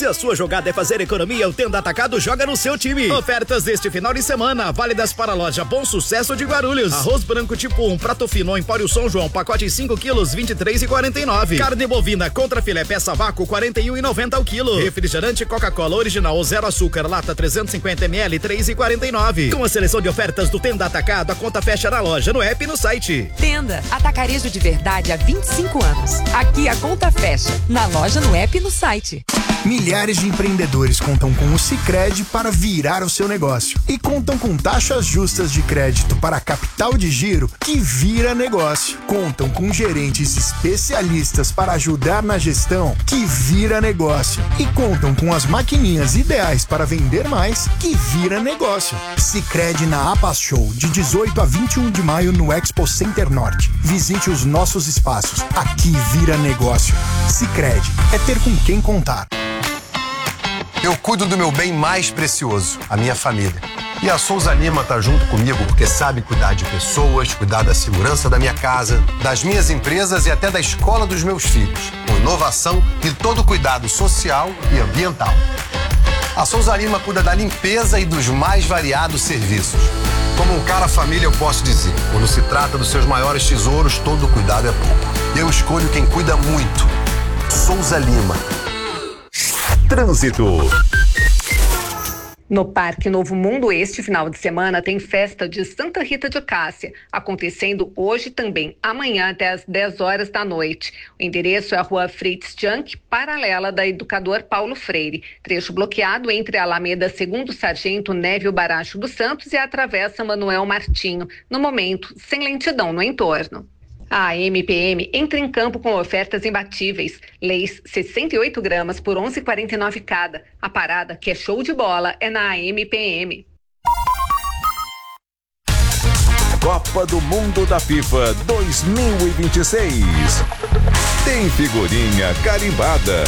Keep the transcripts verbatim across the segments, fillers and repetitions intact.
Se a sua jogada é fazer economia, o Tenda Atacado joga no seu time. Ofertas deste final de semana, válidas para a loja Bom Sucesso de Guarulhos. Arroz branco tipo um, prato fino Empório São João, pacote cinco quilos, vinte e três reais e quarenta e nove centavos. Carne bovina contra filé peça vácuo, quarenta e um reais e noventa centavos ao quilo. Refrigerante Coca-Cola original zero açúcar, lata trezentos e cinquenta mililitros, três reais e quarenta e nove centavos. Com a seleção de ofertas do Tenda Atacado, a conta fecha na loja, no app e no site. Tenda, atacarejo de verdade há vinte e cinco anos. Aqui a conta fecha, na loja, no app e no site. Milhares de empreendedores contam com o Sicredi para virar o seu negócio. E contam com taxas justas de crédito para capital de giro que vira negócio. Contam com gerentes especialistas para ajudar na gestão que vira negócio. E contam com as maquininhas ideais para vender mais que vira negócio. Sicredi na APAS Show, de dezoito a vinte e um de maio no Expo Center Norte. Visite os nossos espaços. Aqui vira negócio. Sicredi é ter com quem contar. Eu cuido do meu bem mais precioso, a minha família. E a Souza Lima tá junto comigo porque sabe cuidar de pessoas, cuidar da segurança da minha casa, das minhas empresas e até da escola dos meus filhos, com inovação e todo cuidado social e ambiental. A Souza Lima cuida da limpeza e dos mais variados serviços. Como um cara família, eu posso dizer, quando se trata dos seus maiores tesouros, todo cuidado é pouco. Eu escolho quem cuida muito. Souza Lima. Trânsito. No Parque Novo Mundo, este final de semana, tem festa de Santa Rita de Cássia, acontecendo hoje também, amanhã até às dez horas da noite. O endereço é a Rua Fritz Junk, paralela da Educador Paulo Freire. Trecho bloqueado entre a Alameda Segundo Sargento Névio Baracho dos Santos e a Travessa Manuel Martinho. No momento, sem lentidão no entorno. A M P M entra em campo com ofertas imbatíveis. Leis sessenta e oito gramas por onze reais e quarenta e nove centavos cada. A parada, que é show de bola, é na M P M. Copa do Mundo da FIFA dois mil e vinte e seis. Tem figurinha carimbada.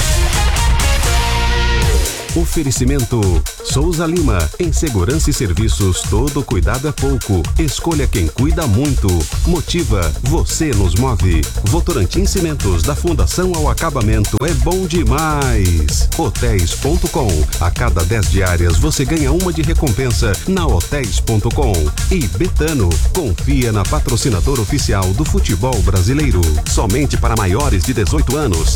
Oferecimento Souza Lima. Em segurança e serviços, todo cuidado é pouco. Escolha quem cuida muito. Motiva, você nos move. Votorantim Cimentos, da Fundação ao Acabamento, é bom demais. Hotéis ponto com. A cada dez diárias você ganha uma de recompensa na hotéis ponto com. E Betano, confia na patrocinadora oficial do futebol brasileiro. Somente para maiores de dezoito anos.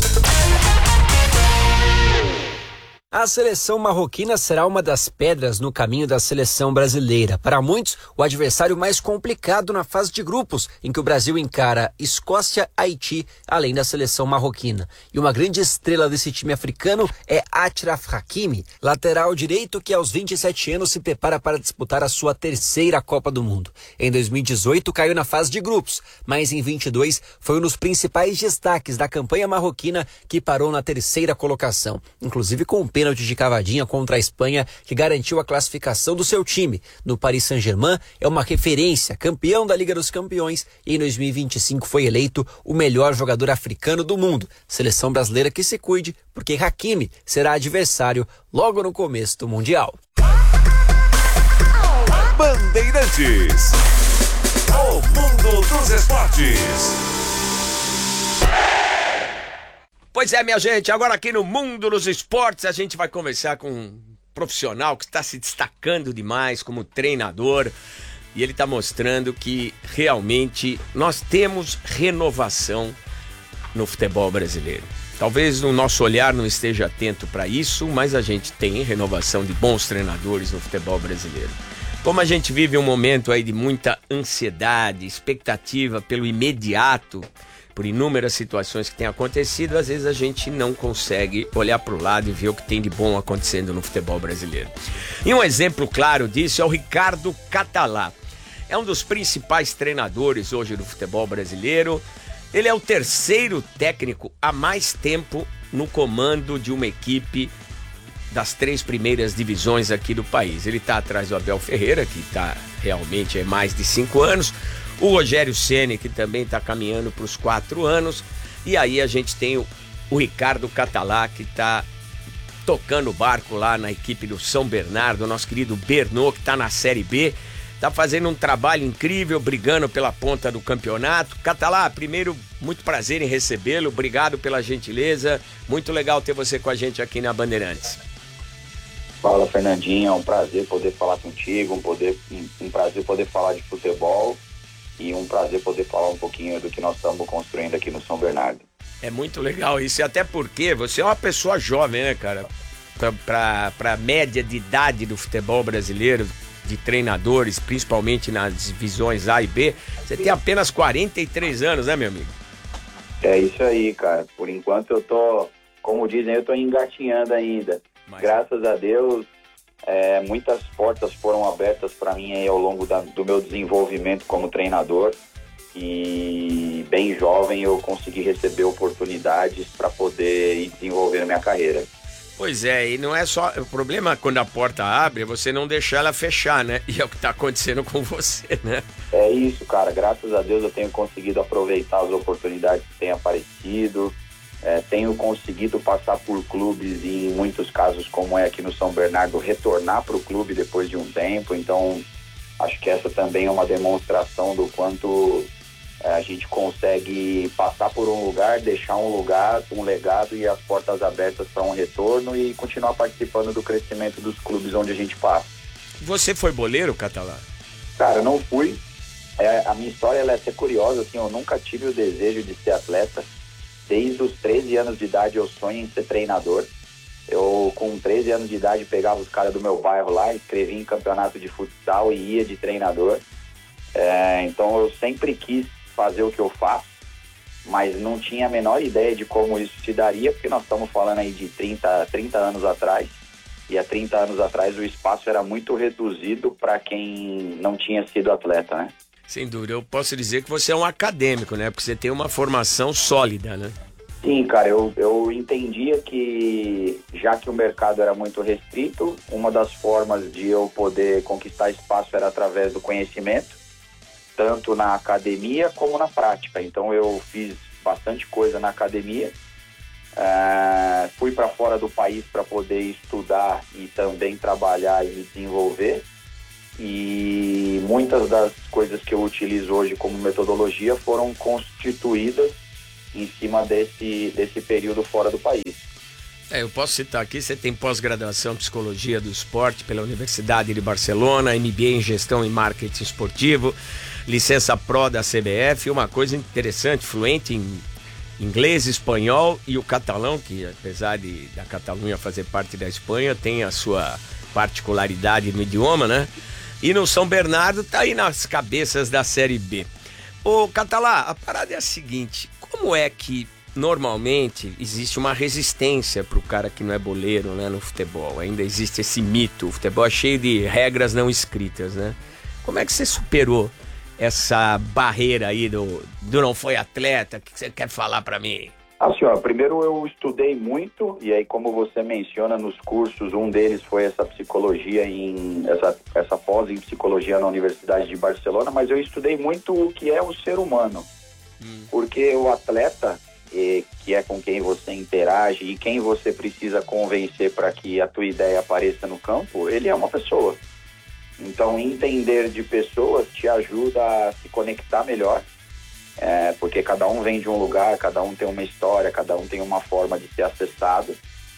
A seleção marroquina será uma das pedras no caminho da seleção brasileira. Para muitos, o adversário mais complicado na fase de grupos, em que o Brasil encara Escócia, Haiti, além da seleção marroquina. E uma grande estrela desse time africano é Achraf Hakimi, lateral direito que aos vinte e sete anos se prepara para disputar a sua terceira Copa do Mundo. Em dois mil e dezoito caiu na fase de grupos, mas em vinte e dois foi um dos principais destaques da campanha marroquina, que parou na terceira colocação, inclusive com o pênalti de cavadinha contra a Espanha, que garantiu a classificação do seu time. No Paris Saint-Germain é uma referência, campeão da Liga dos Campeões, e em dois mil e vinte e cinco foi eleito o melhor jogador africano do mundo. Seleção brasileira que se cuide, porque Hakimi será adversário logo no começo do Mundial. Bandeirantes, o mundo dos esportes. Pois é, minha gente, agora aqui no Mundo dos Esportes a gente vai conversar com um profissional que está se destacando demais como treinador, e ele está mostrando que realmente nós temos renovação no futebol brasileiro. Talvez o nosso olhar não esteja atento para isso, mas a gente tem renovação de bons treinadores no futebol brasileiro. Como a gente vive um momento aí de muita ansiedade, expectativa pelo imediato, por inúmeras situações que têm acontecido, às vezes a gente não consegue olhar para o lado e ver o que tem de bom acontecendo no futebol brasileiro. E um exemplo claro disso é o Ricardo Catalá. É um dos principais treinadores hoje do futebol brasileiro. Ele é o terceiro técnico há mais tempo no comando de uma equipe das três primeiras divisões aqui do país. Ele está atrás do Abel Ferreira, que está realmente há mais de cinco anos. O Rogério Ceni, que também está caminhando para os quatro anos. E aí a gente tem o, o Ricardo Catalá, que está tocando o barco lá na equipe do São Bernardo, nosso querido Bernô, que está na Série B. tá fazendo um trabalho incrível, brigando pela ponta do campeonato. Catalá, primeiro, muito prazer em recebê-lo, obrigado pela gentileza, muito legal ter você com a gente aqui na Bandeirantes. Fala, Fernandinho, é um prazer poder falar contigo, um, poder, um, um prazer poder falar de futebol e um prazer poder falar um pouquinho do que nós estamos construindo aqui no São Bernardo. É muito legal isso, e até porque você é uma pessoa jovem, né, cara? Pra, pra, pra média de idade do futebol brasileiro, de treinadores, principalmente nas divisões A e B, você tem apenas quarenta e três anos, né, meu amigo? É isso aí, cara. Por enquanto eu tô, como dizem, eu tô engatinhando ainda. Mas... Graças a Deus, é, muitas portas foram abertas para mim aí ao longo da, do meu desenvolvimento como treinador. E bem jovem eu consegui receber oportunidades para poder ir desenvolvendo minha carreira. Pois é, e não é só... O problema quando a porta abre é você não deixar ela fechar, né? E é o que tá acontecendo com você, né? É isso, cara. Graças a Deus eu tenho conseguido aproveitar as oportunidades que têm aparecido. É, tenho conseguido passar por clubes e, em muitos casos, como é aqui no São Bernardo, retornar para o clube depois de um tempo. Então, acho que essa também é uma demonstração do quanto é, a gente consegue passar por um lugar, deixar um lugar, um legado e as portas abertas para um retorno e continuar participando do crescimento dos clubes onde a gente passa. Você foi boleiro, Catalá? Cara, não fui. É, a minha história ela é até curiosa, assim, eu nunca tive o desejo de ser atleta. Desde os treze anos de idade eu sonho em ser treinador. Eu, com treze anos de idade, pegava os caras do meu bairro lá, escrevia em campeonato de futsal e ia de treinador. É, então eu sempre quis fazer o que eu faço, mas não tinha a menor ideia de como isso se daria, porque nós estamos falando aí de trinta, trinta anos atrás, e há trinta anos atrás o espaço era muito reduzido para quem não tinha sido atleta, né? Sem dúvida, eu posso dizer que você é um acadêmico, né? Porque você tem uma formação sólida, né? Sim, cara, eu, eu entendia que, já que o mercado era muito restrito, uma das formas de eu poder conquistar espaço era através do conhecimento, tanto na academia como na prática. Então eu fiz bastante coisa na academia, uh, fui para fora do país para poder estudar e também trabalhar e me desenvolver. E muitas das coisas que eu utilizo hoje como metodologia foram constituídas em cima desse, desse período fora do país. É, eu posso citar aqui, você tem pós-graduação em Psicologia do Esporte pela Universidade de Barcelona, M B A em Gestão e Marketing Esportivo, licença Pro da C B F, uma coisa interessante, fluente em inglês, espanhol e o catalão, que apesar de da Catalunha fazer parte da Espanha, tem a sua particularidade no idioma, né? E no São Bernardo tá aí nas cabeças da Série B. Ô, Catalá, a parada é a seguinte, como é que normalmente existe uma resistência pro cara que não é boleiro, né, no futebol? Ainda existe esse mito, o futebol é cheio de regras não escritas, né? Como é que você superou essa barreira aí do, do não foi atleta? O que você quer falar pra mim? Assim, ó, primeiro eu estudei muito, e aí como você menciona nos cursos, um deles foi essa psicologia, em essa, essa pós em psicologia na Universidade de Barcelona, mas eu estudei muito o que é o ser humano, hum. porque o atleta, e, que é com quem você interage e quem você precisa convencer para que a tua ideia apareça no campo, ele é uma pessoa. Então, entender de pessoas te ajuda a se conectar melhor, É, porque cada um vem de um lugar, cada um tem uma história, cada um tem uma forma de ser acessado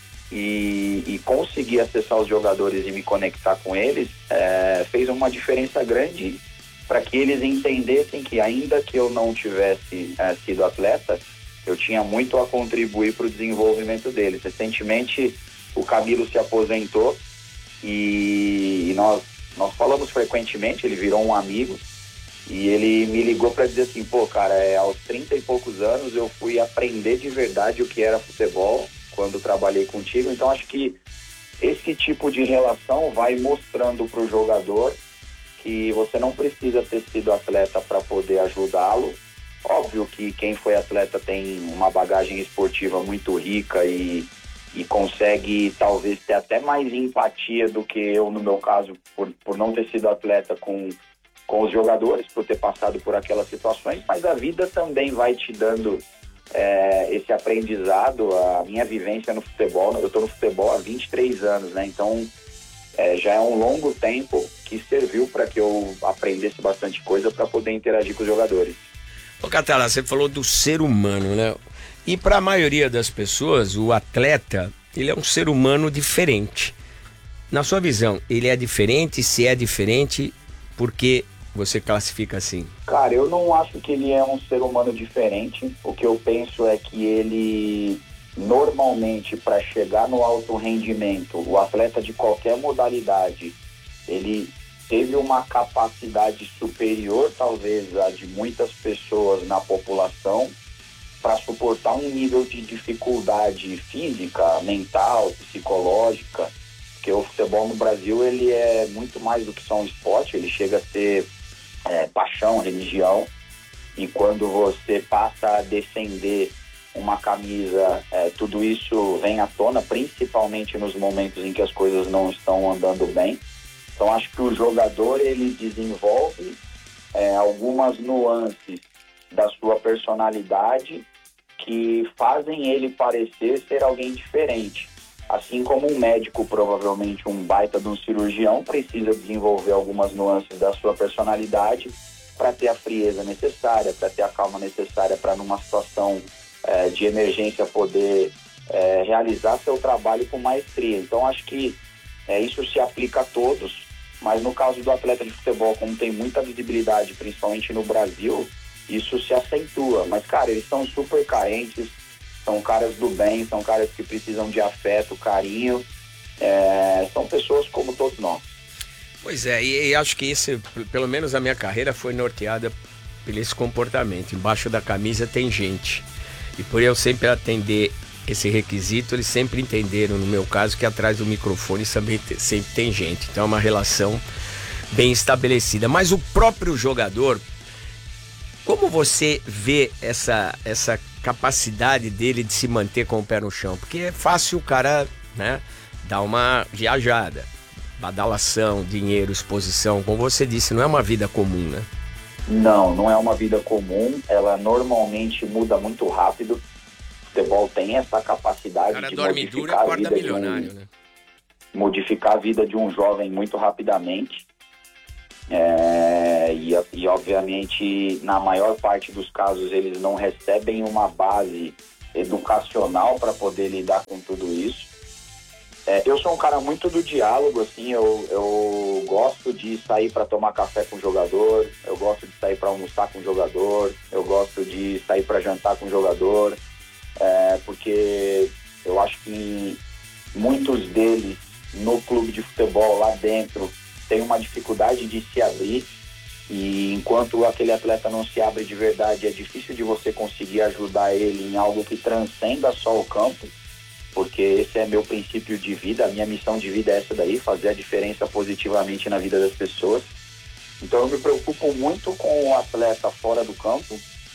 e, e conseguir acessar os jogadores e me conectar com eles é, fez uma diferença grande para que eles entendessem que ainda que eu não tivesse é, sido atleta, eu tinha muito a contribuir para o desenvolvimento deles. Recentemente o Camilo se aposentou e, e nós, nós falamos frequentemente, ele virou um amigo. E ele me ligou para dizer assim, pô, cara, é, aos trinta e poucos anos eu fui aprender de verdade o que era futebol quando trabalhei contigo. Então acho que esse tipo de relação vai mostrando para o jogador que você não precisa ter sido atleta para poder ajudá-lo. Óbvio que quem foi atleta tem uma bagagem esportiva muito rica e, e consegue talvez ter até mais empatia do que eu, no meu caso, por, por não ter sido atleta com... com os jogadores, por ter passado por aquelas situações, mas a vida também vai te dando é, esse aprendizado. A minha vivência no futebol, eu estou no futebol há vinte e três anos, né? Então é, já é um longo tempo que serviu para que eu aprendesse bastante coisa para poder interagir com os jogadores. Ô Catala, você falou do ser humano, né? E para a maioria das pessoas, o atleta, ele é um ser humano diferente. Na sua visão, ele é diferente? Se é diferente, por que você classifica assim? Cara, eu não acho que ele é um ser humano diferente. O que eu penso é que ele, normalmente, para chegar no alto rendimento, o atleta de qualquer modalidade, ele teve uma capacidade superior, talvez, a de muitas pessoas na população, para suportar um nível de dificuldade física, mental, psicológica, porque o futebol no Brasil ele é muito mais do que só um esporte, ele chega a ser é, paixão, religião, e quando você passa a defender uma camisa, é, tudo isso vem à tona, principalmente nos momentos em que as coisas não estão andando bem. Então acho que o jogador ele desenvolve é, algumas nuances da sua personalidade que fazem ele parecer ser alguém diferente. Assim como um médico, provavelmente um baita de um cirurgião, precisa desenvolver algumas nuances da sua personalidade para ter a frieza necessária, para ter a calma necessária para numa situação é, de emergência poder é, realizar seu trabalho com maestria. Então acho que é, isso se aplica a todos, mas no caso do atleta de futebol, como tem muita visibilidade, principalmente no Brasil, isso se acentua. Mas, cara, eles são super carentes, são caras do bem, são caras que precisam de afeto, carinho, é, são pessoas como todos nós. Pois é, e, e acho que esse, pelo menos a minha carreira foi norteada por esse comportamento. Embaixo da camisa tem gente. E por eu sempre atender esse requisito, eles sempre entenderam, no meu caso, que atrás do microfone também sempre tem gente. Então é uma relação bem estabelecida. Mas o próprio jogador, como você vê essa, essa capacidade dele de se manter com o pé no chão? Porque é fácil o cara, né, dar uma viajada, badalação, dinheiro, exposição. Como você disse, não é uma vida comum, né? Não, não é uma vida comum. Ela normalmente muda muito rápido. O futebol tem essa capacidade cara de dorme modificar duro e a acorda vida milionário, de um, né? modificar a vida de um jovem muito rapidamente. É, e, e obviamente na maior parte dos casos eles não recebem uma base educacional para poder lidar com tudo isso. É, eu sou um cara muito do diálogo, assim, eu, eu gosto de sair para tomar café com o jogador, eu gosto de sair para almoçar com o jogador, eu gosto de sair para jantar com o jogador, é, porque eu acho que muitos deles no clube de futebol lá dentro tem uma dificuldade de se abrir, e enquanto aquele atleta não se abre de verdade, é difícil de você conseguir ajudar ele em algo que transcenda só o campo, porque esse é meu princípio de vida, a minha missão de vida é essa daí, fazer a diferença positivamente na vida das pessoas. Então eu me preocupo muito com o atleta fora do campo,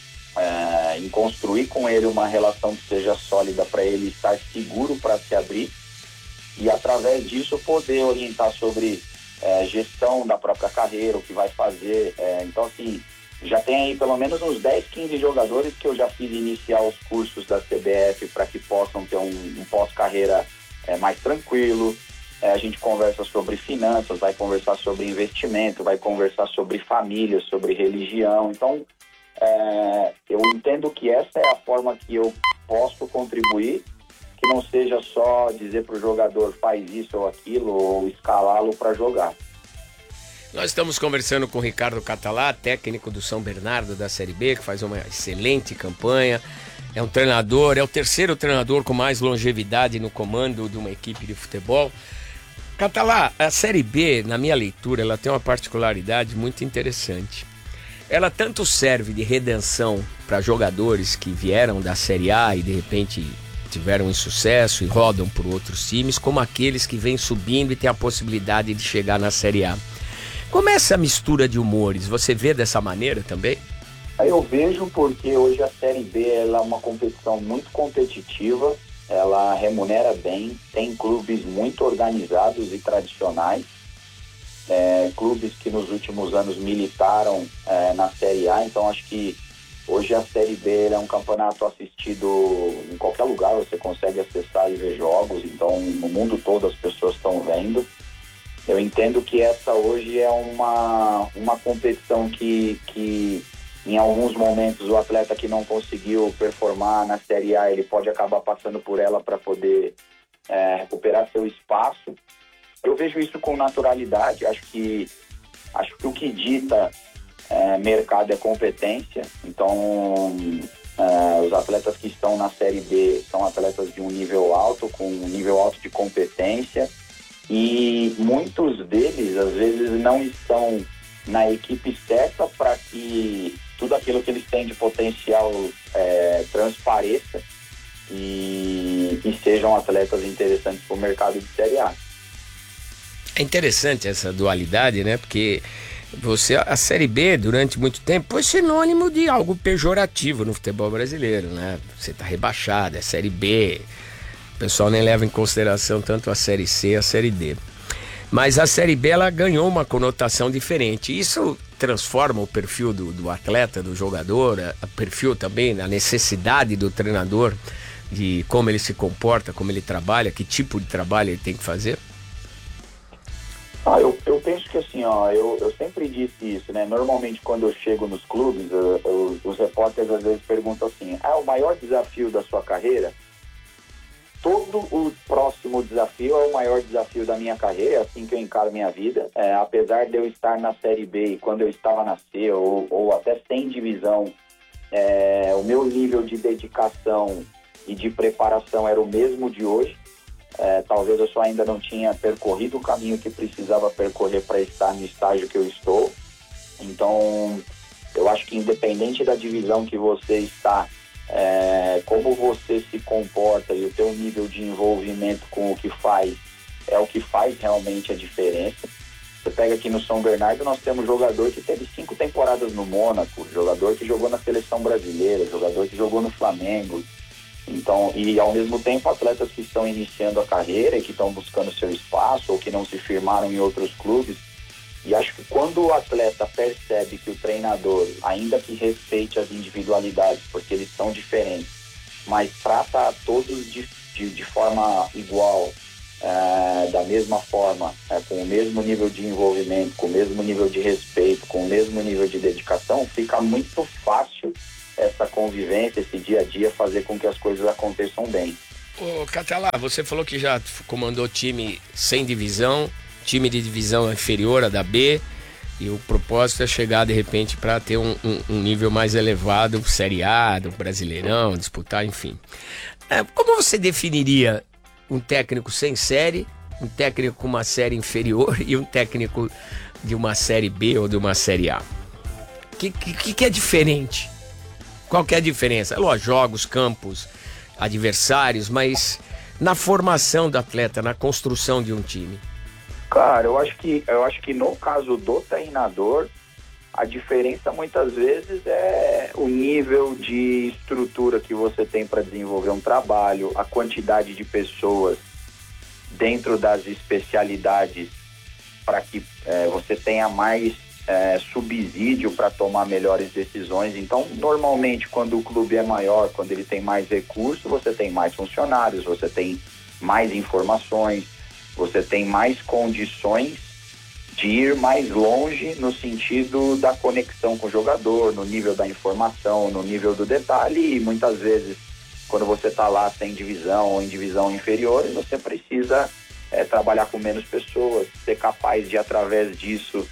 é, em construir com ele uma relação que seja sólida para ele estar seguro para se abrir, e através disso poder orientar sobre É, gestão da própria carreira, o que vai fazer. É, então, assim, já tem aí pelo menos uns dez, quinze jogadores que eu já fiz iniciar os cursos da C B F para que possam ter um, um pós-carreira é, mais tranquilo. É, a gente conversa sobre finanças, vai conversar sobre investimento, vai conversar sobre família, sobre religião. Então, é, eu entendo que essa é a forma que eu posso contribuir, que não seja só dizer para o jogador faz isso ou aquilo, ou escalá-lo para jogar. Nós estamos conversando com o Ricardo Catalá, técnico do São Bernardo da Série B, que faz uma excelente campanha, é um treinador, é o terceiro treinador com mais longevidade no comando de uma equipe de futebol. Catalá, a Série B, na minha leitura, ela tem uma particularidade muito interessante. Ela tanto serve de redenção para jogadores que vieram da Série A e de repente tiveram insucesso e rodam por outros times, como aqueles que vêm subindo e têm a possibilidade de chegar na Série A. Como é essa mistura de humores? Você vê dessa maneira também? Eu vejo, porque hoje a Série B ela é uma competição muito competitiva, ela remunera bem, tem clubes muito organizados e tradicionais, é, clubes que nos últimos anos militaram é, na Série A, então acho que hoje a Série B é um campeonato assistido em qualquer lugar, você consegue acessar e ver jogos, então no mundo todo as pessoas estão vendo. eu entendo que essa hoje é uma, uma competição que, que em alguns momentos o atleta que não conseguiu performar na Série A, ele pode acabar passando por ela para poder é, recuperar seu espaço. Eu vejo isso com naturalidade, acho que, acho que o que dita é, mercado é competência, então é, os atletas que estão na Série B são atletas de um nível alto, com um nível alto de competência, e muitos deles às vezes não estão na equipe certa para que tudo aquilo que eles têm de potencial é, transpareça e, e sejam atletas interessantes para o mercado de Série A. É interessante essa dualidade, né? Porque você, a Série B, durante muito tempo, foi sinônimo de algo pejorativo no futebol brasileiro, né? Você tá rebaixado, é Série B. O pessoal nem leva em consideração tanto a Série C e a Série D. Mas a Série B, ela ganhou uma conotação diferente. Isso transforma o perfil do, do atleta, do jogador, o perfil também, a necessidade do treinador, de como ele se comporta, como ele trabalha, que tipo de trabalho ele tem que fazer? Ah, eu, eu penso que assim, ó, eu, eu sempre disse isso, né? Normalmente quando eu chego nos clubes, eu, eu, os repórteres às vezes perguntam assim, ah, o maior desafio da sua carreira? Todo o próximo desafio é o maior desafio da minha carreira, é assim que eu encaro minha vida. É, apesar de eu estar na Série B e quando eu estava na C ou, ou até sem divisão, é, o meu nível de dedicação e de preparação era o mesmo de hoje. É, talvez eu só ainda não tinha percorrido o caminho que precisava percorrer para estar no estágio que eu estou. Então, eu acho que independente da divisão que você está, É, como você se comporta e o teu nível de envolvimento com o que faz é o que faz realmente a diferença. Você pega aqui no São Bernardo, nós temos jogador que teve cinco temporadas no Mônaco, jogador que jogou na seleção brasileira, jogador que jogou no Flamengo. Então, e ao mesmo tempo atletas que estão iniciando a carreira e que estão buscando seu espaço ou que não se firmaram em outros clubes. E acho que quando o atleta percebe que o treinador, ainda que respeite as individualidades, porque eles são diferentes, mas trata a todos de, de, de forma igual, é, da mesma forma, é, com o mesmo nível de envolvimento, com o mesmo nível de respeito, com o mesmo nível de dedicação, fica muito fácil essa convivência, esse dia a dia, fazer com que as coisas aconteçam bem. Ô, Catalá, você falou que já comandou time sem divisão, time de divisão inferior a da B, e o propósito é chegar de repente para ter um, um, um nível mais elevado, Série A, do Brasileirão, disputar, enfim. É, como você definiria um técnico sem série, um técnico com uma série inferior e um técnico de uma Série B ou de uma Série A? O que, que, que é diferente? Qual que é a diferença? Lógico, jogos, campos, adversários, mas na formação do atleta, na construção de um time. Cara, eu acho que, eu acho que no caso do treinador, a diferença muitas vezes é o nível de estrutura que você tem para desenvolver um trabalho, a quantidade de pessoas dentro das especialidades para que é, você tenha mais é, subsídio para tomar melhores decisões. Então, normalmente, quando o clube é maior, quando ele tem mais recursos, você tem mais funcionários, você tem mais informações, você tem mais condições de ir mais longe no sentido da conexão com o jogador, no nível da informação, no nível do detalhe, e muitas vezes, quando você está lá sem divisão ou em divisão inferior, você precisa é, trabalhar com menos pessoas, ser capaz de, através disso,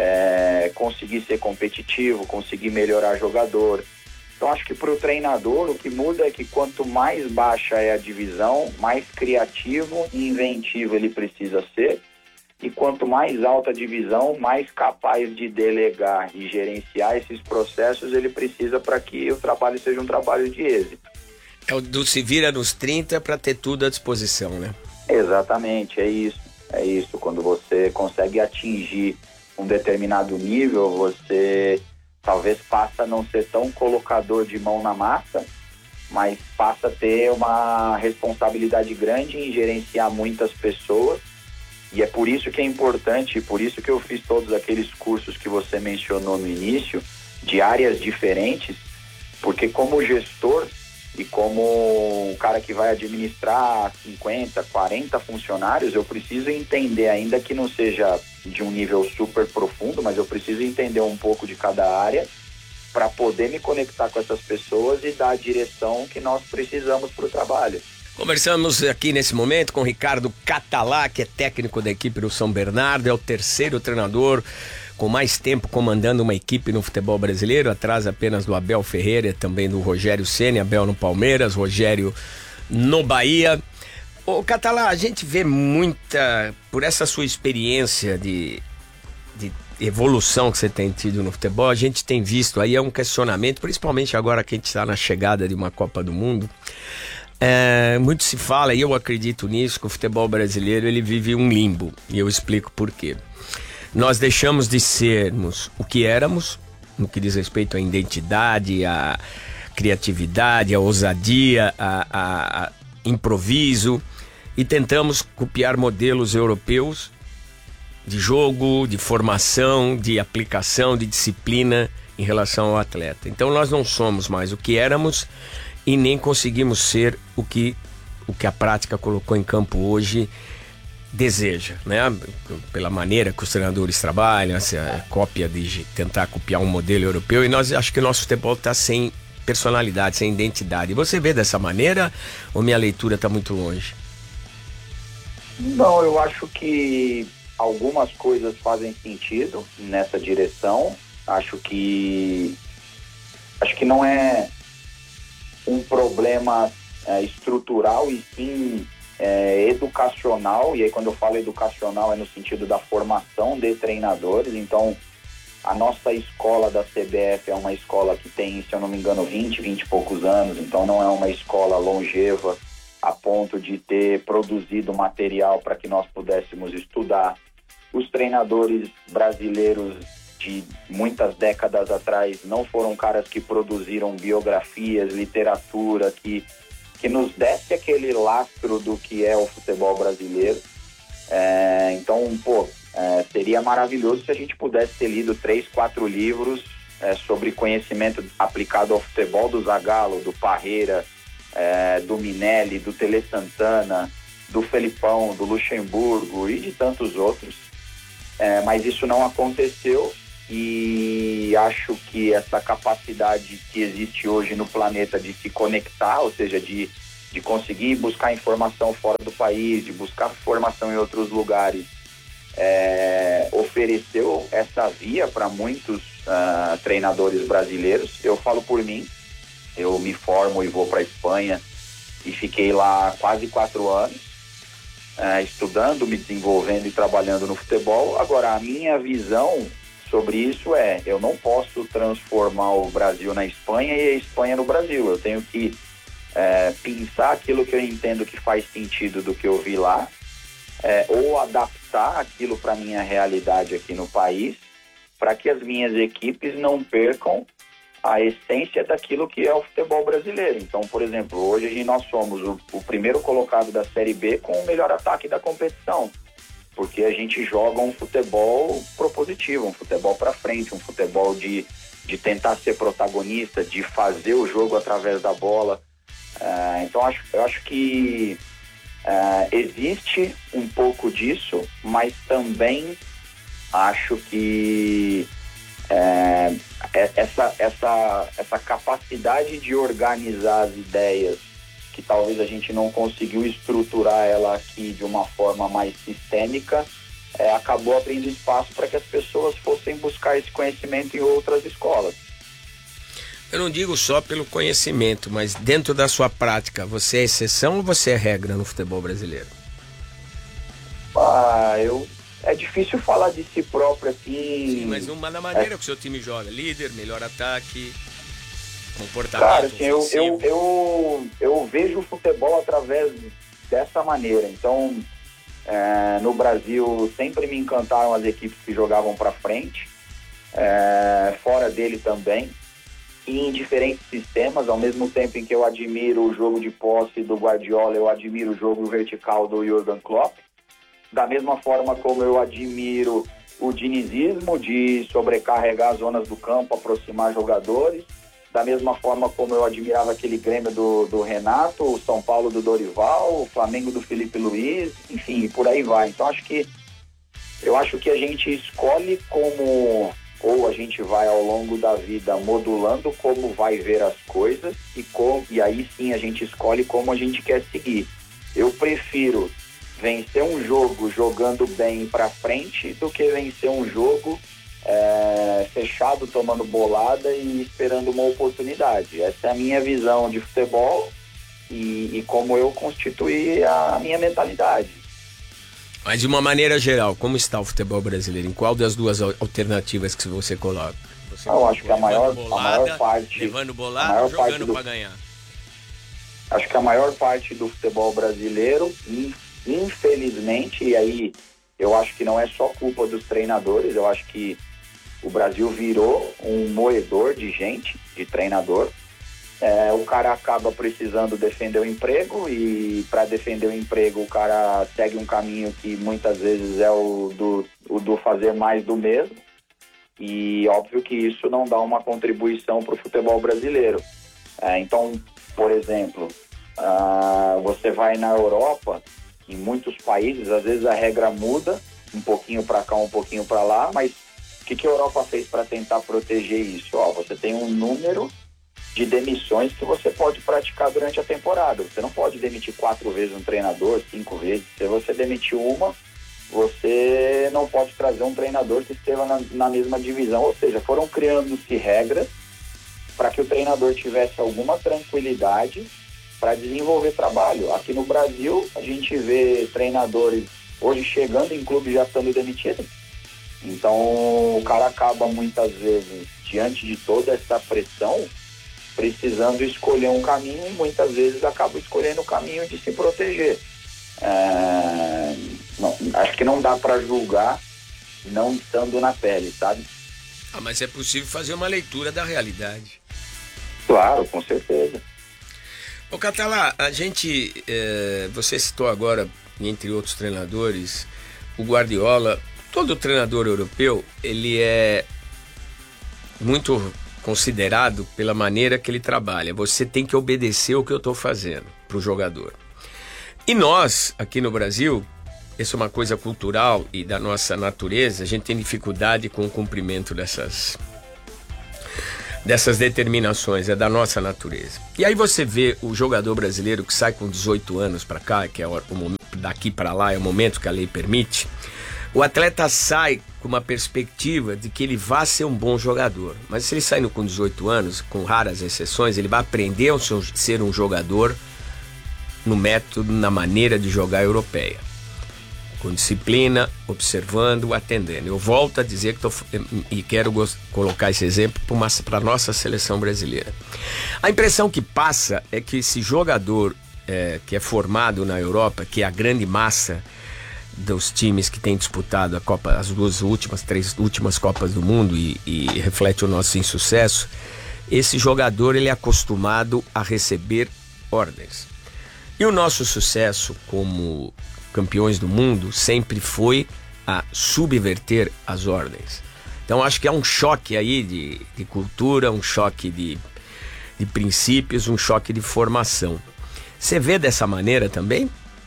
é, conseguir ser competitivo, conseguir melhorar jogador. Então, acho que para o treinador, o que muda é que quanto mais baixa é a divisão, mais criativo e inventivo ele precisa ser. E quanto mais alta a divisão, mais capaz de delegar e gerenciar esses processos ele precisa para que o trabalho seja um trabalho de êxito. É o do se vira nos trinta para ter tudo à disposição, né? Exatamente, é isso. É isso. Quando você consegue atingir um determinado nível, você talvez passa a não ser tão colocador de mão na massa, mas passa a ter uma responsabilidade grande em gerenciar muitas pessoas. E é por isso que é importante, por isso que eu fiz todos aqueles cursos que você mencionou no início, de áreas diferentes, porque como gestor, E como um cara que vai administrar cinquenta, quarenta funcionários, eu preciso entender, ainda que não seja de um nível super profundo, mas eu preciso entender um pouco de cada área para poder me conectar com essas pessoas e dar a direção que nós precisamos para o trabalho. Conversamos aqui nesse momento com o Ricardo Catalá, que é técnico da equipe do São Bernardo, é o terceiro treinador com mais tempo comandando uma equipe no futebol brasileiro, atrás apenas do Abel Ferreira e também do Rogério Ceni, Abel no Palmeiras, Rogério no Bahia. Ô Catalá, a gente vê muita, por essa sua experiência de, de evolução que você tem tido no futebol, a gente tem visto aí é um questionamento, principalmente agora que a gente está na chegada de uma Copa do Mundo. É, muito se fala, e eu acredito nisso, que o futebol brasileiro ele vive um limbo, e eu explico por quê. Nós deixamos de sermos o que éramos, no que diz respeito à identidade, à criatividade, à ousadia, a, a, a improviso, e tentamos copiar modelos europeus de jogo, de formação, de aplicação, de disciplina em relação ao atleta. Então nós não somos mais o que éramos e nem conseguimos ser o que, o que a prática colocou em campo hoje deseja, né? Pela maneira que os treinadores trabalham, essa cópia de tentar copiar um modelo europeu, e nós acho que o nosso futebol está sem personalidade, sem identidade. Você vê dessa maneira ou minha leitura está muito longe? Não, eu acho que algumas coisas fazem sentido nessa direção. Acho que acho que não é um problema é, estrutural e sim É, educacional, e aí quando eu falo educacional é no sentido da formação de treinadores. Então a nossa escola da C B F é uma escola que tem, se eu não me engano, vinte, vinte e poucos anos, então não é uma escola longeva a ponto de ter produzido material para que nós pudéssemos estudar. Os treinadores brasileiros de muitas décadas atrás não foram caras que produziram biografias, literatura, que que nos desse aquele lastro do que é o futebol brasileiro. É, então, pô, é, seria maravilhoso se a gente pudesse ter lido três, quatro livros é, sobre conhecimento aplicado ao futebol do Zagallo, do Parreira, é, do Minelli, do Tele Santana, do Felipão, do Luxemburgo e de tantos outros. É, mas isso não aconteceu, e acho que essa capacidade que existe hoje no planeta de se conectar, ou seja, de, de conseguir buscar informação fora do país, de buscar formação em outros lugares, é, ofereceu essa via para muitos uh, treinadores brasileiros. Eu falo por mim, eu me formo e vou para a Espanha e fiquei lá quase quatro anos, uh, estudando, me desenvolvendo e trabalhando no futebol. Agora, a minha visão sobre isso é, eu não posso transformar o Brasil na Espanha e a Espanha no Brasil. Eu tenho que é, pensar aquilo que eu entendo que faz sentido do que eu vi lá, é, ou adaptar aquilo para a minha realidade aqui no país, para que as minhas equipes não percam a essência daquilo que é o futebol brasileiro. Então, por exemplo, hoje nós somos o, o primeiro colocado da Série B com o melhor ataque da competição, porque a gente joga um futebol propositivo, um futebol para frente, um futebol de, de tentar ser protagonista, de fazer o jogo através da bola. Uh, então, acho, eu acho que uh, existe um pouco disso, mas também acho que uh, essa, essa, essa capacidade de organizar as ideias, que talvez a gente não conseguiu estruturar ela aqui de uma forma mais sistêmica, é, acabou abrindo espaço para que as pessoas fossem buscar esse conhecimento em outras escolas. Eu não digo só pelo conhecimento, mas dentro da sua prática, você é exceção ou você é regra no futebol brasileiro? Ah, eu... É difícil falar de si próprio assim... Sim, mas uma da maneira é... que o seu time joga, líder, melhor ataque... comportamento. Cara, assim, eu, eu, eu, eu vejo o futebol através dessa maneira. Então, é, no Brasil, sempre me encantaram as equipes que jogavam para frente, é, fora dele também, e em diferentes sistemas. Ao mesmo tempo em que eu admiro o jogo de posse do Guardiola, eu admiro o jogo vertical do Jürgen Klopp. Da mesma forma como eu admiro o dinizismo de sobrecarregar as zonas do campo, aproximar jogadores. da mesma forma como eu admirava aquele Grêmio do, do Renato, o São Paulo do Dorival, o Flamengo do Felipe Luiz, enfim, por aí vai. Então acho que eu acho que a gente escolhe como, ou a gente vai ao longo da vida modulando como vai ver as coisas e, com, e aí sim a gente escolhe como a gente quer seguir. Eu prefiro vencer um jogo jogando bem pra frente do que vencer um jogo É, fechado, tomando bolada e esperando uma oportunidade. Essa é a minha visão de futebol e, e como eu constituí a minha mentalidade. Mas de uma maneira geral, como está o futebol brasileiro? Em qual das duas alternativas que você coloca? Você eu acho que a maior, bolada, a maior parte... Levando bolada ou jogando para ganhar? Acho que a maior parte do futebol brasileiro, infelizmente, e aí eu acho que não é só culpa dos treinadores, eu acho que o Brasil virou um moedor de gente, de treinador. É, o cara acaba precisando defender o emprego e para defender o emprego o cara segue um caminho que muitas vezes é o do, o do fazer mais do mesmo. E óbvio que isso não dá uma contribuição para o futebol brasileiro. É, então, por exemplo, uh, você vai na Europa, em muitos países, às vezes a regra muda, um pouquinho para cá, um pouquinho para lá, mas o que, que a Europa fez para tentar proteger isso? Ó, você tem um número de demissões que você pode praticar durante a temporada. Você não pode demitir quatro vezes um treinador, cinco vezes. Se você demitir uma, você não pode trazer um treinador que esteja na, na mesma divisão. Ou seja, foram criando-se regras para que o treinador tivesse alguma tranquilidade para desenvolver trabalho. Aqui no Brasil, a gente vê treinadores hoje chegando em clube já estando demitidos. Então, o cara acaba muitas vezes, diante de toda essa pressão, precisando escolher um caminho e muitas vezes acaba escolhendo o caminho de se proteger. É... Não, acho que não dá para julgar não estando na pele, sabe? Ah, mas é possível fazer uma leitura da realidade. Claro, com certeza. Ô Catalá, a gente, é, você citou agora, entre outros treinadores, o Guardiola. Todo treinador europeu, ele é muito considerado pela maneira que ele trabalha. Você tem que obedecer o que eu estou fazendo para o jogador. E nós, aqui no Brasil, isso é uma coisa cultural e da nossa natureza, a gente tem dificuldade com o cumprimento dessas, dessas determinações, é da nossa natureza. E aí você vê o jogador brasileiro que sai com dezoito anos para cá, que é o, o, daqui para lá, é o momento que a lei permite. O atleta sai com uma perspectiva de que ele vai ser um bom jogador. Mas se ele saindo com dezoito anos, com raras exceções, ele vai aprender a ser um jogador no método, na maneira de jogar europeia. Com disciplina, observando, atendendo. Eu volto a dizer que tô, e quero colocar esse exemplo para a nossa seleção brasileira. A impressão que passa é que esse jogador é, que é formado na Europa, que é a grande massa dos times que têm disputado a Copa, as duas últimas, três últimas Copas do Mundo e, e reflete o nosso insucesso, esse jogador ele é acostumado a receber ordens. E o nosso sucesso como campeões do mundo sempre foi a subverter as ordens. Então acho que é um choque aí de, de cultura, um choque de, de princípios, um choque de formação. Você vê dessa maneira também?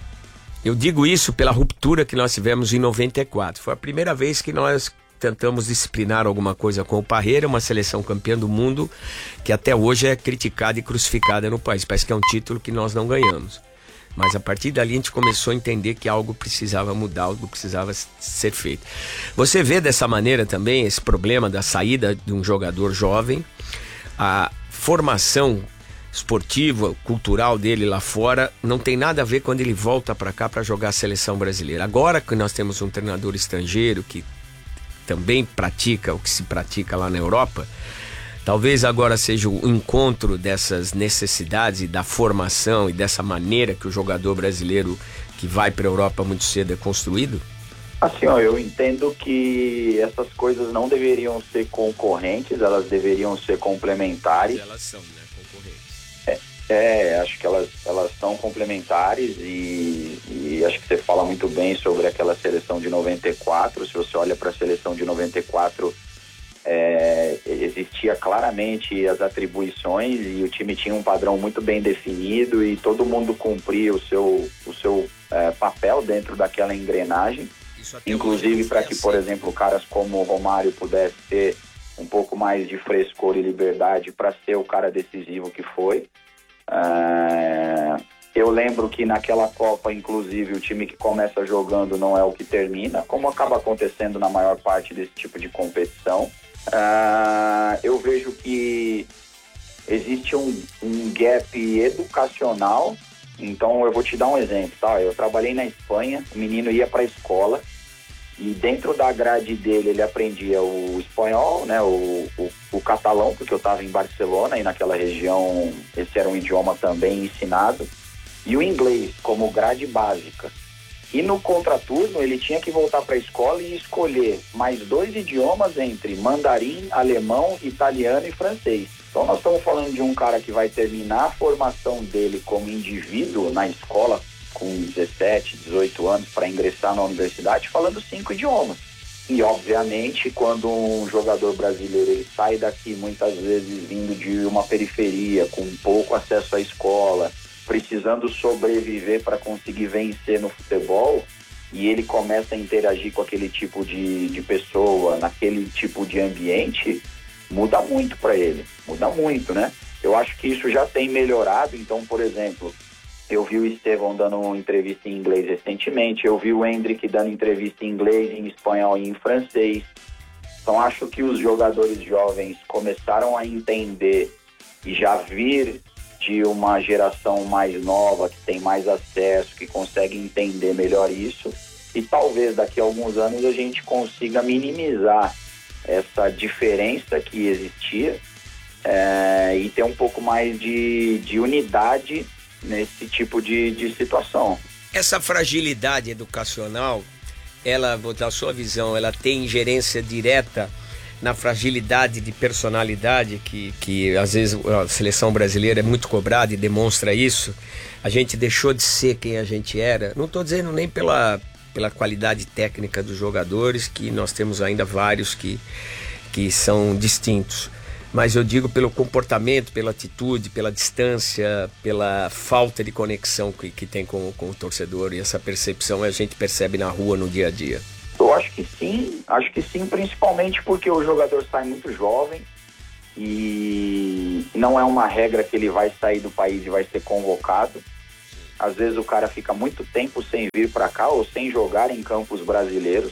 Eu digo isso pela ruptura que nós tivemos em noventa e quatro. Foi a primeira vez que nós tentamos disciplinar alguma coisa com o Parreira, uma seleção campeã do mundo que até hoje é criticada e crucificada no país. Parece que é um título que nós não ganhamos. Mas a partir dali a gente começou a entender que algo precisava mudar, algo precisava ser feito. Você vê dessa maneira também esse problema da saída de um jogador jovem, a formação esportiva, cultural dele lá fora, não tem nada a ver quando ele volta para cá para jogar a seleção brasileira. Agora que nós temos um treinador estrangeiro que também pratica o que se pratica lá na Europa, talvez agora seja o encontro dessas necessidades e da formação e dessa maneira que o jogador brasileiro que vai para a Europa muito cedo é construído? Assim, ó, eu entendo que essas coisas não deveriam ser concorrentes, elas deveriam ser complementares. Elas são, né? É, acho que elas, elas são complementares e, e acho que você fala muito bem sobre aquela seleção de noventa e quatro. Se você olha para a seleção de noventa e quatro, é, existia claramente as atribuições e o time tinha um padrão muito bem definido e todo mundo cumpria o seu, o seu é, papel dentro daquela engrenagem, inclusive para que, por exemplo, caras como o Romário pudesse ter um pouco mais de frescor e liberdade para ser o cara decisivo que foi. É, eu lembro que naquela Copa, inclusive, o time que começa jogando não é o que termina, como acaba acontecendo na maior parte desse tipo de competição. Uh, eu vejo que existe um, um gap educacional. Então eu vou te dar um exemplo, tá? Eu trabalhei na Espanha, o menino ia para a escola e dentro da grade dele ele aprendia o espanhol, né, o, o, o catalão, porque eu estava em Barcelona e naquela região esse era um idioma também ensinado, e o inglês como grade básica. E no contraturno ele tinha que voltar para a escola e escolher mais dois idiomas entre mandarim, alemão, italiano e francês. Então nós estamos falando de um cara que vai terminar a formação dele como indivíduo na escola com dezessete, dezoito anos para ingressar na universidade falando cinco idiomas. E obviamente quando um jogador brasileiro ele sai daqui muitas vezes vindo de uma periferia com pouco acesso à escola, precisando sobreviver para conseguir vencer no futebol, e ele começa a interagir com aquele tipo de, de pessoa, naquele tipo de ambiente, muda muito para ele, muda muito, né? Eu acho que isso já tem melhorado. Então, por exemplo, eu vi o Estevão dando uma entrevista em inglês recentemente, eu vi o Hendrick dando entrevista em inglês, em espanhol e em francês. Então, acho que os jogadores jovens começaram a entender e já vir de uma geração mais nova, que tem mais acesso, que consegue entender melhor isso, e talvez daqui a alguns anos a gente consiga minimizar essa diferença que existia é, e ter um pouco mais de, de unidade nesse tipo de, de situação. Essa fragilidade educacional, ela, da sua visão, ela tem ingerência direta na fragilidade de personalidade que, que às vezes a seleção brasileira é muito cobrada e demonstra isso. A gente deixou de ser quem a gente era. Não estou dizendo nem pela, pela qualidade técnica dos jogadores, que nós temos ainda vários que, que são distintos, mas eu digo pelo comportamento, pela atitude, pela distância, pela falta de conexão que, que tem com, com o torcedor, e essa percepção a gente percebe na rua, no dia a dia. Eu acho que sim, acho que sim, principalmente porque o jogador sai muito jovem e não é uma regra que ele vai sair do país e vai ser convocado. Às vezes o cara fica muito tempo sem vir para cá ou sem jogar em campos brasileiros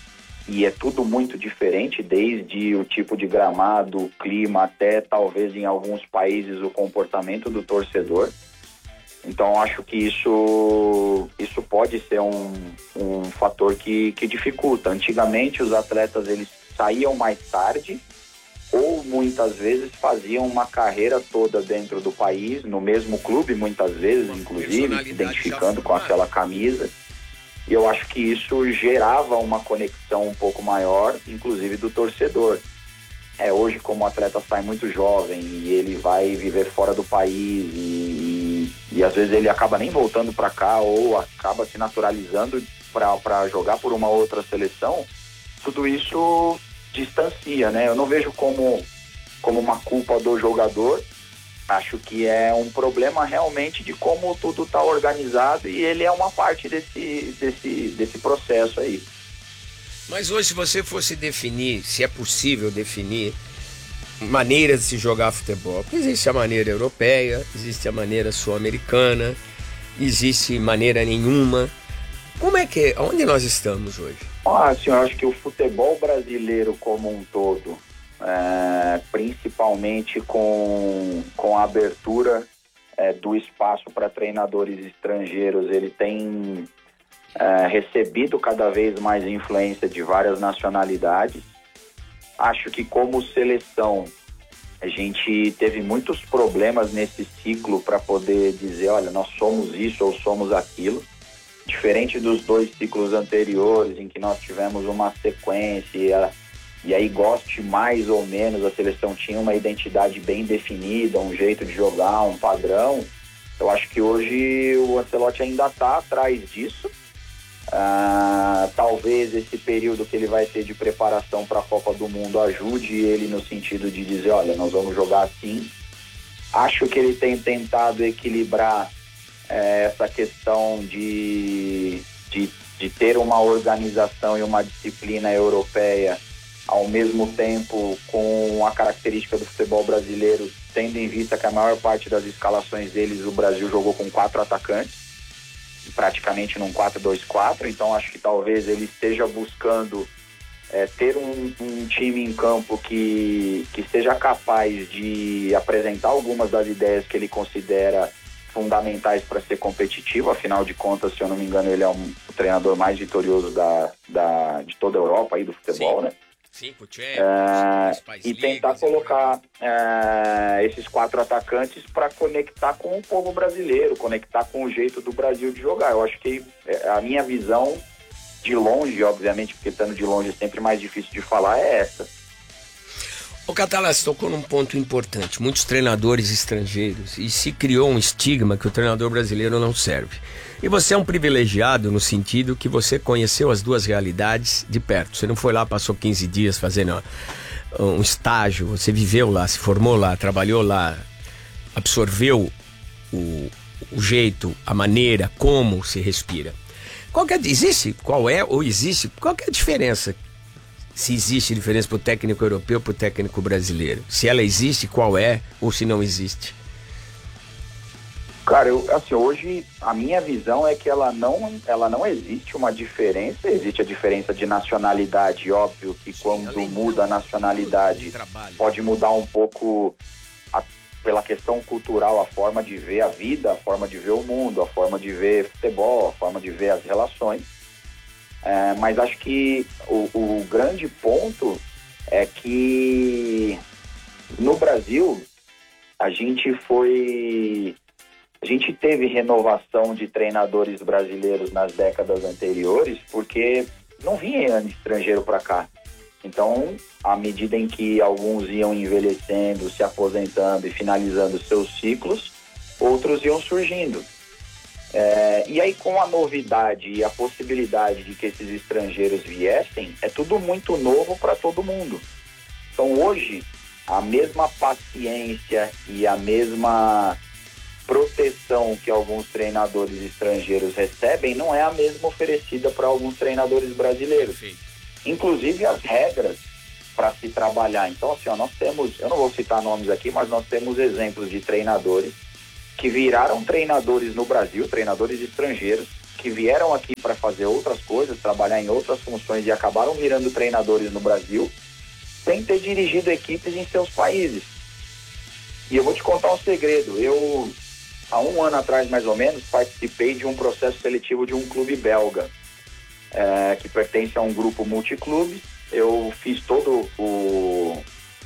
e é tudo muito diferente, desde o tipo de gramado, o clima, até talvez em alguns países o comportamento do torcedor. Então acho que isso, isso pode ser um, um fator que, que dificulta. Antigamente os atletas eles saíam mais tarde ou muitas vezes faziam uma carreira toda dentro do país, no mesmo clube muitas vezes, inclusive, se identificando com aquela camisa. E eu acho que isso gerava uma conexão um pouco maior, inclusive do torcedor. É, hoje como o atleta sai muito jovem e ele vai viver fora do país e, e, e às vezes ele acaba nem voltando para cá ou acaba se naturalizando para jogar por uma outra seleção, tudo isso distancia, né? Eu não vejo como, como uma culpa do jogador, acho que é um problema realmente de como tudo está organizado e ele é uma parte desse, desse, desse processo aí. Mas hoje, se você fosse definir, se é possível definir maneiras de se jogar futebol, existe a maneira europeia, existe a maneira sul-americana, existe maneira nenhuma. Como é que, onde nós estamos hoje? Ah, assim, eu acho que o futebol brasileiro como um todo, é, principalmente com, com a abertura é, do espaço para treinadores estrangeiros, ele tem é, recebido cada vez mais influência de várias nacionalidades. Acho que como seleção a gente teve muitos problemas nesse ciclo para poder dizer, olha, nós somos isso ou somos aquilo. Diferente dos dois ciclos anteriores, em que nós tivemos uma sequência, e aí goste mais ou menos, a seleção tinha uma identidade bem definida, um jeito de jogar, um padrão. Eu acho que hoje o Ancelotti ainda está atrás disso, Uh, talvez esse período que ele vai ter de preparação para a Copa do Mundo ajude ele no sentido de dizer, olha, nós vamos jogar assim. Acho que ele tem tentado equilibrar eh, essa questão de, de, de ter uma organização e uma disciplina europeia ao mesmo tempo com a característica do futebol brasileiro, tendo em vista que a maior parte das escalações deles o Brasil jogou com quatro atacantes, praticamente num quatro dois quatro, então acho que talvez ele esteja buscando é, ter um, um time em campo que, que seja capaz de apresentar algumas das ideias que ele considera fundamentais para ser competitivo. Afinal de contas, se eu não me engano, ele é um, o treinador mais vitorioso da, da, de toda a Europa aí do futebol, Sim. né? Cinco Champions, é, e tentar colocar é, esses quatro atacantes para conectar com o povo brasileiro, conectar com o jeito do Brasil de jogar. Eu acho que a minha visão de longe, obviamente, porque estando de longe é sempre mais difícil de falar, é essa. O Catalás tocou num ponto importante. Muitos treinadores estrangeiros, e se criou um estigma que o treinador brasileiro não serve. E você é um privilegiado no sentido que você conheceu as duas realidades de perto. Você não foi lá, passou quinze dias fazendo um estágio, você viveu lá, se formou lá, trabalhou lá, absorveu o, o jeito, a maneira, como se respira. Qual que é, existe, qual é ou existe, qual que é a diferença? Se existe diferença para o técnico europeu e para o técnico brasileiro? Se ela existe, qual é, ou se não existe? Cara, eu, assim, hoje a minha visão é que ela não, ela não existe uma diferença, existe a diferença de nacionalidade, óbvio que quando muda a nacionalidade pode mudar um pouco a, pela questão cultural, a forma de ver a vida, a forma de ver o mundo, a forma de ver futebol, a forma de ver as relações, é, mas acho que o, o grande ponto é que no Brasil a gente foi... A gente teve renovação de treinadores brasileiros nas décadas anteriores porque não vinha estrangeiro para cá. Então, à medida em que alguns iam envelhecendo, se aposentando e finalizando seus ciclos, outros iam surgindo. É, e aí, com a novidade e a possibilidade de que esses estrangeiros viessem, é tudo muito novo para todo mundo. Então, hoje, a mesma paciência e a mesma proteção que alguns treinadores estrangeiros recebem não é a mesma oferecida para alguns treinadores brasileiros. Inclusive as regras para se trabalhar. Então, assim, ó, nós temos, eu não vou citar nomes aqui, mas nós temos exemplos de treinadores que viraram treinadores no Brasil, treinadores estrangeiros, que vieram aqui para fazer outras coisas, trabalhar em outras funções e acabaram virando treinadores no Brasil, sem ter dirigido equipes em seus países. E eu vou te contar um segredo. Eu... Há um ano atrás, mais ou menos, participei de um processo seletivo de um clube belga, é, que pertence a um grupo multiclube. Eu fiz todo o,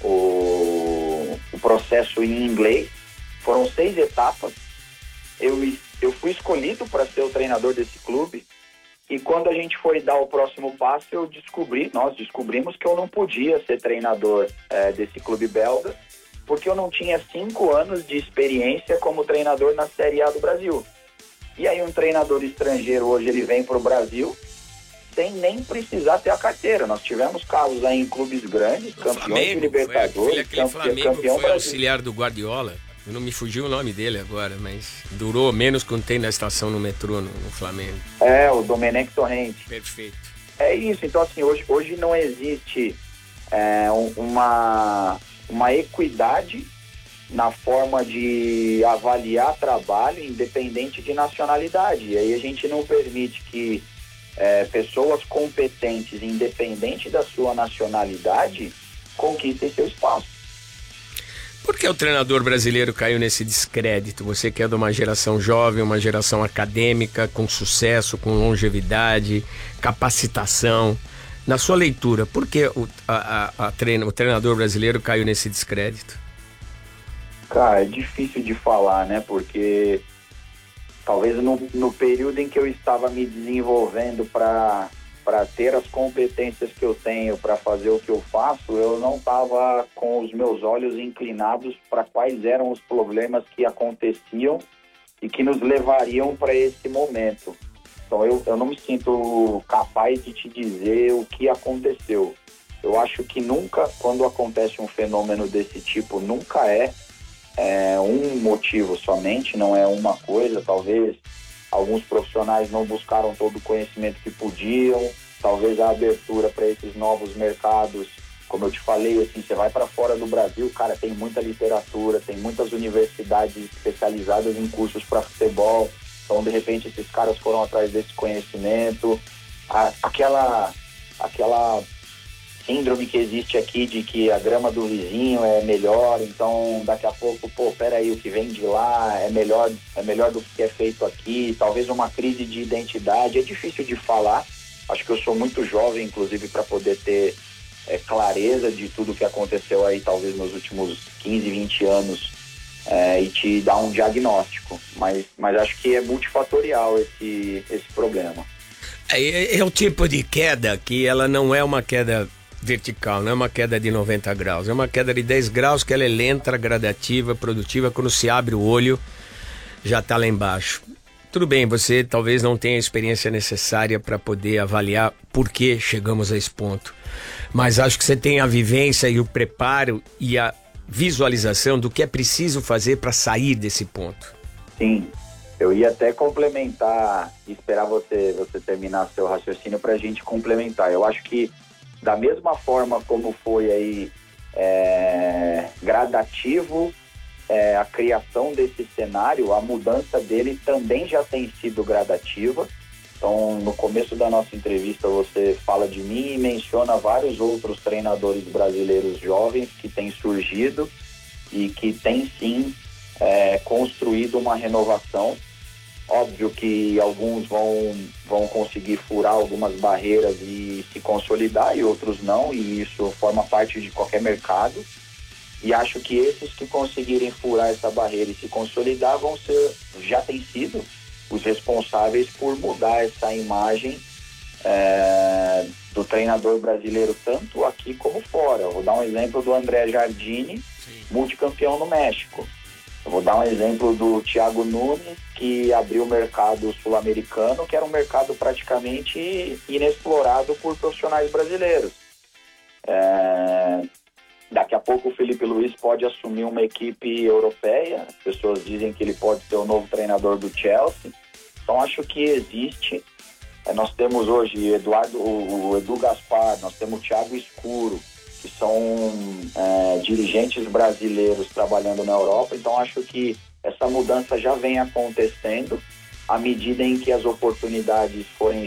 o, o processo em inglês. Foram seis etapas. Eu, eu fui escolhido para ser o treinador desse clube. E quando a gente foi dar o próximo passo, eu descobri, nós descobrimos que eu não podia ser treinador é, desse clube belga, porque eu não tinha cinco anos de experiência como treinador na Série A do Brasil. E aí um treinador estrangeiro hoje ele vem para o Brasil sem nem precisar ter a carteira. Nós tivemos casos aí em clubes grandes, o campeões Flamengo, de Libertadores, foi aquele campe- Flamengo campeão foi brasileiro. auxiliar do Guardiola. Eu não me fugiu o nome dele agora, mas durou menos que tem na estação no metrô no, no Flamengo. É, o Domenech Torrente. Perfeito. É isso, então assim, hoje, hoje não existe é, um, uma... uma equidade na forma de avaliar trabalho independente de nacionalidade. E aí a gente não permite que é, pessoas competentes, independente da sua nacionalidade, conquistem seu espaço. Por que o treinador brasileiro caiu nesse descrédito? Você que é de uma geração jovem, uma geração acadêmica, com sucesso, com longevidade, capacitação. Na sua leitura, por que o, a, a, a treina, o treinador brasileiro caiu nesse descrédito? Cara, é difícil de falar, né? Porque talvez no, no período em que eu estava me desenvolvendo para para ter as competências que eu tenho para fazer o que eu faço, eu não estava com os meus olhos inclinados para quais eram os problemas que aconteciam e que nos levariam para esse momento. Então eu, eu não me sinto capaz de te dizer o que aconteceu. Eu acho que nunca, quando acontece um fenômeno desse tipo, nunca é, é um motivo somente, não é uma coisa. Talvez alguns profissionais não buscaram todo o conhecimento que podiam, talvez a abertura para esses novos mercados, como eu te falei, assim, você vai para fora do Brasil, cara, tem muita literatura, tem muitas universidades especializadas em cursos para futebol, então de repente esses caras foram atrás desse conhecimento, a, aquela, aquela síndrome que existe aqui de que a grama do vizinho é melhor, então daqui a pouco, pô, peraí, o que vem de lá é melhor, é melhor do que é feito aqui, talvez uma crise de identidade, é difícil de falar, acho que eu sou muito jovem, inclusive, para poder ter é, clareza de tudo que aconteceu aí, talvez nos últimos quinze, vinte anos, é, e te dar um diagnóstico, mas, mas acho que é multifatorial esse, esse problema. É, é o tipo de queda que ela não é uma queda vertical, não é uma queda de noventa graus, é uma queda de dez graus que ela é lenta, gradativa, produtiva, quando se abre o olho já está lá embaixo. Tudo bem, você talvez não tenha a experiência necessária para poder avaliar por que chegamos a esse ponto, mas acho que você tem a vivência e o preparo e a visualização do que é preciso fazer para sair desse ponto. Sim, eu ia até complementar, esperar você, você terminar seu raciocínio para a gente complementar. Eu acho que da mesma forma como foi aí é, gradativo é, a criação desse cenário, a mudança dele também já tem sido gradativa. Então, no começo da nossa entrevista, você fala de mim e menciona vários outros treinadores brasileiros jovens que têm surgido e que têm, sim, é, construído uma renovação. Óbvio que alguns vão, vão conseguir furar algumas barreiras e se consolidar e outros não, e isso forma parte de qualquer mercado. E acho que esses que conseguirem furar essa barreira e se consolidar vão ser, já têm sido, os responsáveis por mudar essa imagem é, do treinador brasileiro, tanto aqui como fora. Eu vou dar um exemplo do André Jardine, multicampeão no México. Eu vou dar um exemplo do Thiago Nunes, que abriu o mercado sul-americano, que era um mercado praticamente inexplorado por profissionais brasileiros. É... Daqui a pouco o Felipe Luiz pode assumir uma equipe europeia, as pessoas dizem que ele pode ser o novo treinador do Chelsea. Então acho que existe. É, nós temos hoje Eduardo, o Edu Gaspar, nós temos o Thiago Escuro, que são é, dirigentes brasileiros trabalhando na Europa. Então acho que essa mudança já vem acontecendo à medida em que as oportunidades forem